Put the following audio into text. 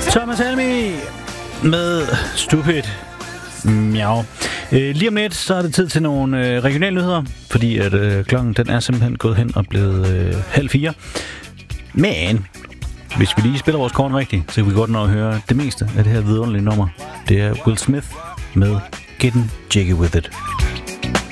Thomas Helmi med Stupid. Miau. Lige om lidt, så er det tid til nogle regionale nyheder, fordi at klokken den er simpelthen gået hen og blevet 3:30. Men hvis vi lige spiller vores kort rigtigt, så kan vi godt nå at høre det meste af det her vidunderlige nummer. Det er Will Smith med Getting Jiggy With It.